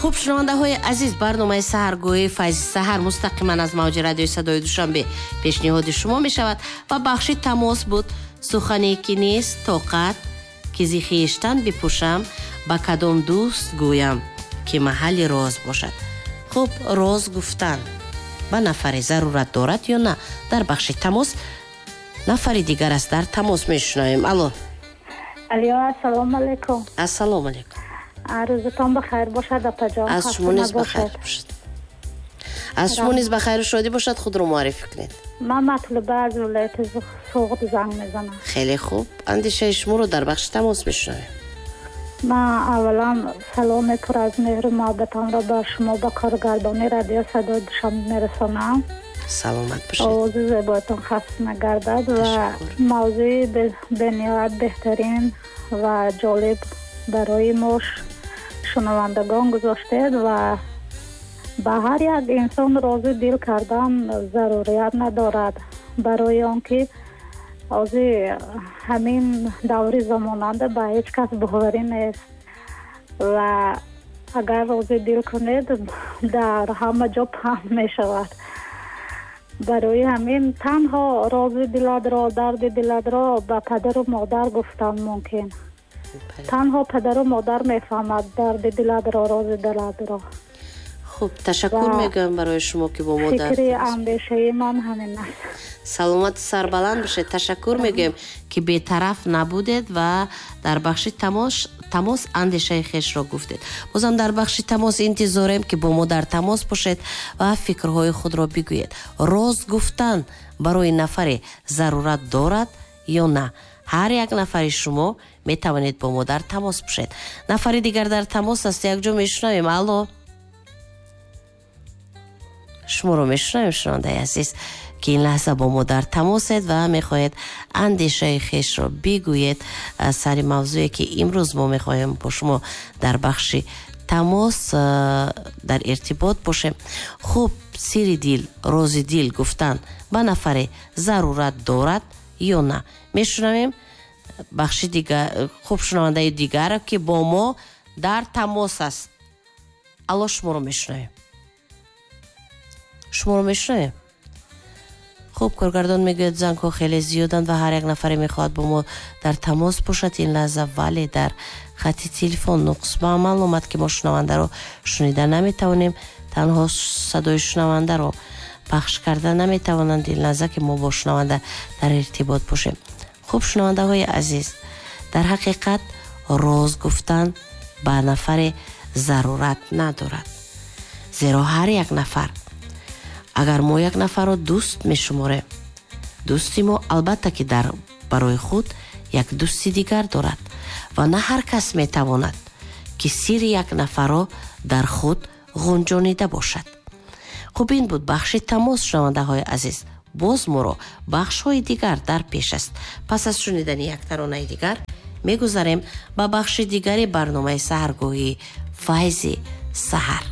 خب شنونده های عزیز، برنامه سحرگویی فیض سحر مستقیما از موج رادیوی صدای دوشنبه پیشنهاد شما می شود و بخش تماس بود. سخنی که نیست طاقت که زی خویشتن بپوشم، با کدام دوست گویم که محل راز باشد. خب راز گفتن با نفر ضرورت دارد یا نه؟ در بخش تماس نفر دیگر است. در تماس میشنویم. الو. السلام علیکم. السلام علیکم. روزتان بخیر باشد اپا جان. از شما نیز بخیر باشد. از شما نیز بخیر و شادی باشد. خود رو معرفی کنید. من مطلبه از ولایت سوغد زنگ میزنم. خیلی خوب، اندیشه شما رو در بخش تماس میشنویم. من اولا سلام پر از مهر و محبتم را به شما با کارگردانی رادیو صدای دوشنبه میرسانم. سلامت باشید. آواز زیبایتان خسته نگردد و موضوع بنیاد بهترین و جالب برای ما شنوندگان گذاشتید و به هر یک انسان راضی دل کردن ضروریت ندارد، برای آنکه از همین دوری زماننده به هیچ کس باوری نیست و اگر راضی دل کنید در همه جا پهن می شود. برای همین تنها راضی دلت را، درد دلت را به پدر و مادر گفتن ممکن. تنها پدر و مادر میفهمد درد دلت را، راضی دلت را. خوب، تشکر میگم برای شما که با ما در فکری اندیشه من همین است. سلامت سربلند باشید. تشکر میگم که بی‌طرف نبودید و در بخش تماس اندیشه خیش را گفتید. بازم در بخش تماس انتظاریم که با ما در تماس باشید و فکرهای خود را بگویید. راز گفتن برای نفر ضرورت دارد یا نه؟ هر یک نفر شما می توانید با ما در تماس باشید. نفر دیگر در تماس است. یک جا میشنویم. الو. شما رو میشنویم شنونده عزیز که این لحظه با ما در تماسید و میخواهید اندیشه خیش رو بگویید سر موضوعی که امروز ما میخواهیم با شما در بخش تماس در ارتباط باشیم. خوب، سیر دل، راز دل گفتن با نفر ضرورت دارد یا نه؟ میشنویم بخش دیگر. خوب، شنونده دیگر که با ما در تماس است. الو، شما رو میشنویم. شما رو میشنویم. خوب، کارگردان میگوید زنگ ها خیلی زیادند و هر یک نفر میخواد با ما در تماس باشد این لحظه، ولی در خط تلفن نقص به عمل اومد که ما شنونده رو شنیده نمیتونیم. تنها صدای شنونده رو پخش کرده نمیتوانند این لحظه که ما با شنونده در ارتباط باشیم. خوب، شنونده های عزیز، در حقیقت راز گفتن به نفر ضرورت ندارد، زیرا هر یک نفر، اگر ما یک نفر رو دوست میشماره، دوستی ما البته که در برای خود یک دوستی دیگر دارد و نه هر کس میتواند که سیر یک نفر رو در خود گنجانیده باشد. خب، این بود بخش تماس شنونده های عزیز. باز ما رو بخش های دیگر در پیش است. پس از شنیدن یک ترانه دیگر میگذاریم با بخش دیگری برنامه سحرگویی فیض سحر.